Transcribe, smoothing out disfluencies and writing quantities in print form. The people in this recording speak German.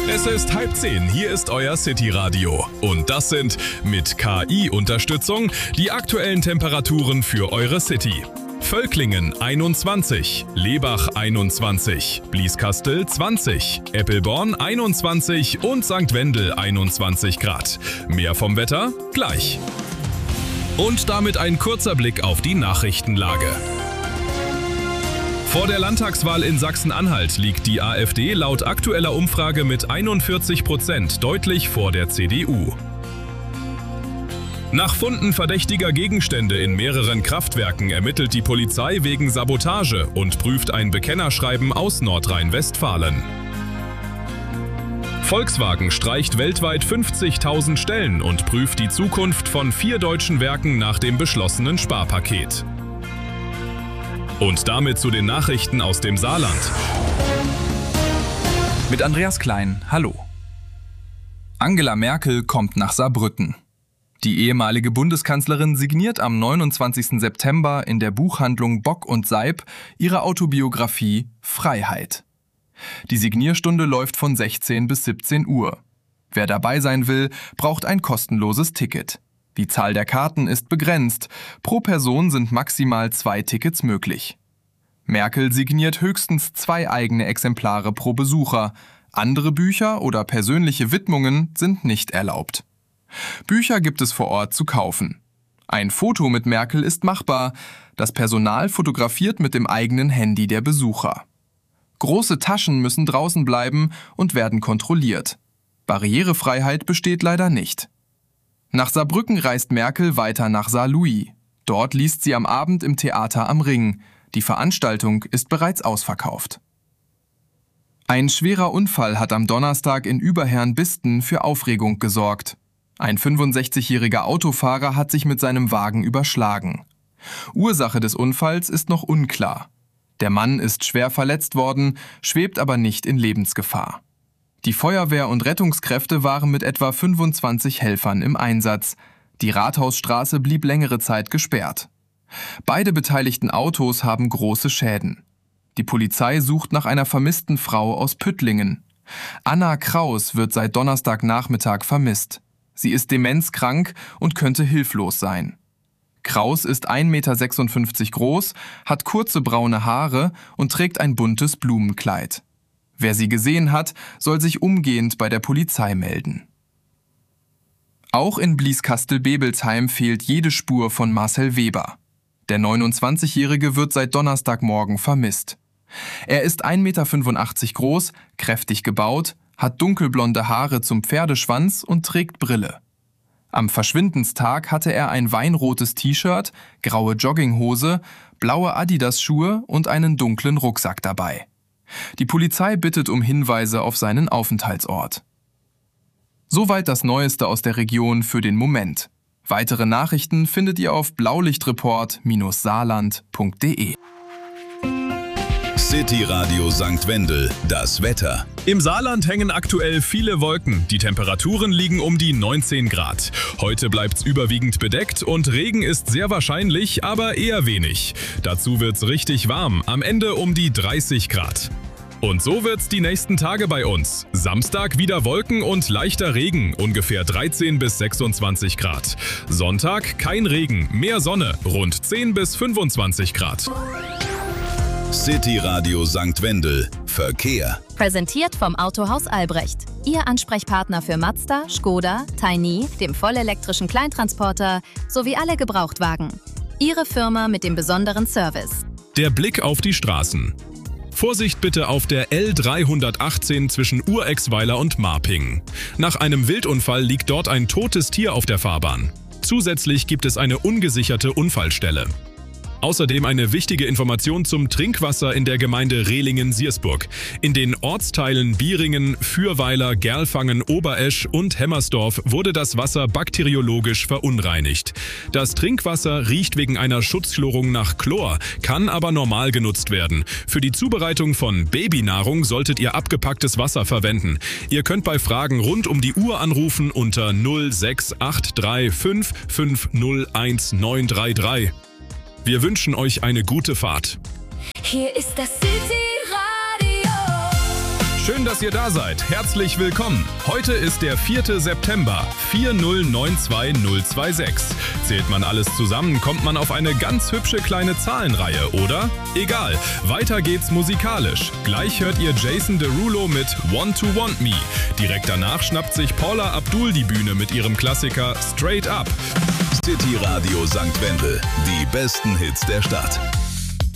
Es ist 9:30, hier ist euer City-Radio. Und das sind mit KI-Unterstützung die aktuellen Temperaturen für eure City. Völklingen 21, Lebach 21, Blieskastel 20, Eppelborn 21 und St. Wendel 21 Grad. Mehr vom Wetter gleich. Und damit ein kurzer Blick auf die Nachrichtenlage. Vor der Landtagswahl in Sachsen-Anhalt liegt die AfD laut aktueller Umfrage mit 41% deutlich vor der CDU. Nach Funden verdächtiger Gegenstände in mehreren Kraftwerken ermittelt die Polizei wegen Sabotage und prüft ein Bekennerschreiben aus Nordrhein-Westfalen. Volkswagen streicht weltweit 50.000 Stellen und prüft die Zukunft von 4 deutschen Werken nach dem beschlossenen Sparpaket. Und damit zu den Nachrichten aus dem Saarland. Mit Andreas Klein, hallo. Angela Merkel kommt nach Saarbrücken. Die ehemalige Bundeskanzlerin signiert am 29. September in der Buchhandlung Bock und Seib ihre Autobiografie Freiheit. Die Signierstunde läuft von 16 bis 17 Uhr. Wer dabei sein will, braucht ein kostenloses Ticket. Die Zahl der Karten ist begrenzt. Pro Person sind maximal 2 Tickets möglich. Merkel signiert höchstens 2 eigene Exemplare pro Besucher. Andere Bücher oder persönliche Widmungen sind nicht erlaubt. Bücher gibt es vor Ort zu kaufen. Ein Foto mit Merkel ist machbar. Das Personal fotografiert mit dem eigenen Handy der Besucher. Große Taschen müssen draußen bleiben und werden kontrolliert. Barrierefreiheit besteht leider nicht. Nach Saarbrücken reist Merkel weiter nach Saarlouis. Dort liest sie am Abend im Theater am Ring. Die Veranstaltung ist bereits ausverkauft. Ein schwerer Unfall hat am Donnerstag in Überherrn-Bisten für Aufregung gesorgt. Ein 65-jähriger Autofahrer hat sich mit seinem Wagen überschlagen. Ursache des Unfalls ist noch unklar. Der Mann ist schwer verletzt worden, schwebt aber nicht in Lebensgefahr. Die Feuerwehr und Rettungskräfte waren mit etwa 25 Helfern im Einsatz. Die Rathausstraße blieb längere Zeit gesperrt. Beide beteiligten Autos haben große Schäden. Die Polizei sucht nach einer vermissten Frau aus Püttlingen. Anna Kraus wird seit Donnerstagnachmittag vermisst. Sie ist demenzkrank und könnte hilflos sein. Kraus ist 1,56 Meter groß, hat kurze braune Haare und trägt ein buntes Blumenkleid. Wer sie gesehen hat, soll sich umgehend bei der Polizei melden. Auch in Blieskastel-Bebelsheim fehlt jede Spur von Marcel Weber. Der 29-Jährige wird seit Donnerstagmorgen vermisst. Er ist 1,85 Meter groß, kräftig gebaut, hat dunkelblonde Haare zum Pferdeschwanz und trägt Brille. Am Verschwindenstag hatte er ein weinrotes T-Shirt, graue Jogginghose, blaue Adidas-Schuhe und einen dunklen Rucksack dabei. Die Polizei bittet um Hinweise auf seinen Aufenthaltsort. Soweit das Neueste aus der Region für den Moment. Weitere Nachrichten findet ihr auf blaulichtreport-saarland.de. City Radio St. Wendel, das Wetter. Im Saarland hängen aktuell viele Wolken. Die Temperaturen liegen um die 19 Grad. Heute bleibt's überwiegend bedeckt und Regen ist sehr wahrscheinlich, aber eher wenig. Dazu wird's richtig warm, am Ende um die 30 Grad. Und so wird's die nächsten Tage bei uns. Samstag wieder Wolken und leichter Regen, ungefähr 13 bis 26 Grad. Sonntag kein Regen, mehr Sonne, rund 10 bis 25 Grad. City Radio St. Wendel. Verkehr. Präsentiert vom Autohaus Albrecht. Ihr Ansprechpartner für Mazda, Škoda, Tiny, dem vollelektrischen Kleintransporter sowie alle Gebrauchtwagen. Ihre Firma mit dem besonderen Service. Der Blick auf die Straßen. Vorsicht bitte auf der L318 zwischen Urexweiler und Marping. Nach einem Wildunfall liegt dort ein totes Tier auf der Fahrbahn. Zusätzlich gibt es eine ungesicherte Unfallstelle. Außerdem eine wichtige Information zum Trinkwasser in der Gemeinde Rehlingen-Siersburg. In den Ortsteilen Bieringen, Fürweiler, Gerlfangen, Oberesch und Hemmersdorf wurde das Wasser bakteriologisch verunreinigt. Das Trinkwasser riecht wegen einer Schutzchlorung nach Chlor, kann aber normal genutzt werden. Für die Zubereitung von Babynahrung solltet ihr abgepacktes Wasser verwenden. Ihr könnt bei Fragen rund um die Uhr anrufen unter 06835 501933. Wir wünschen euch eine gute Fahrt. Hier ist das City Radio. Schön, dass ihr da seid. Herzlich willkommen. Heute ist der 4. September, 4092026. Zählt man alles zusammen, kommt man auf eine ganz hübsche kleine Zahlenreihe, oder? Egal, weiter geht's musikalisch. Gleich hört ihr Jason Derulo mit Want to Want Me. Direkt danach schnappt sich Paula Abdul die Bühne mit ihrem Klassiker Straight Up. City Radio St. Wendel, die besten Hits der Stadt.